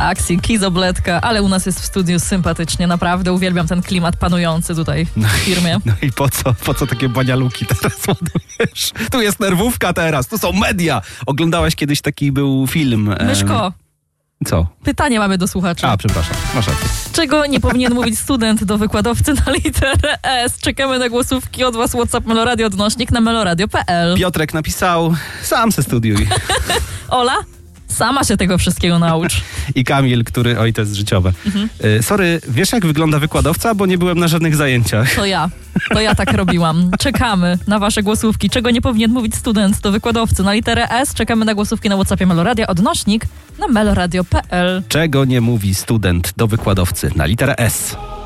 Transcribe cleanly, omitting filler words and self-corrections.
Taksi, Kizobletka, ale u nas jest w studiu sympatycznie, naprawdę uwielbiam ten klimat panujący tutaj w firmie. No i po co takie banialuki teraz ładujesz? Tu jest nerwówka teraz, tu są media. Oglądałaś kiedyś taki był film? Myszko, Co? pytanie mamy do słuchaczy. A, przepraszam, masz rację. Czego nie powinien mówić student do wykładowcy na literę S? Czekamy na głosówki od was. WhatsApp Meloradio odnośnik na meloradio.pl. Piotrek napisał, sam se studiuj. Ola? Sama się tego wszystkiego naucz. I Kamil, który, oj, to jest życiowe. Sorry, wiesz jak wygląda wykładowca? Bo nie byłem na żadnych zajęciach. To ja tak robiłam. Czekamy na wasze głosówki. Czego nie powinien mówić student do wykładowcy na literę S? Czekamy na głosówki na WhatsAppie Meloradia odnośnik na meloradio.pl. Czego nie mówi student do wykładowcy na literę S?